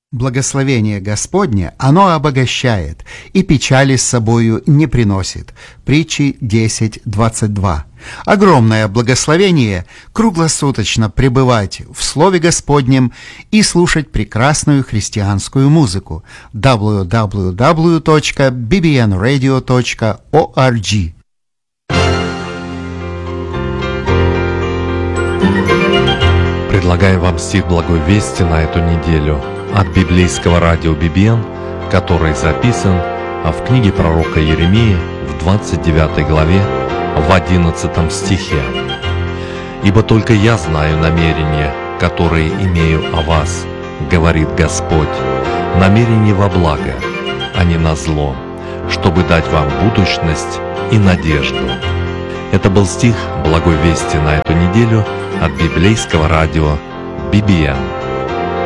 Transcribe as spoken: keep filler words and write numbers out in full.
Благословение Господне, оно обогащает, и печали с собою не приносит. Притчи десять двадцать два. Огромное благословение круглосуточно пребывать в Слове Господнем и слушать прекрасную христианскую музыку. дабл ю дабл ю дабл ю точка би би эн радио точка орг. Предлагаем вам стих Благой Вести на эту неделю от библейского радио би би эн, который записан в книге пророка Иеремии в двадцать девятой главе в одиннадцатом стихе. «Ибо только я знаю намерения, которые имею о вас, говорит Господь, намерения во благо, а не на зло, чтобы дать вам будущность и надежду». Это был стих Благой Вести на эту неделю от библейского радио би би эн.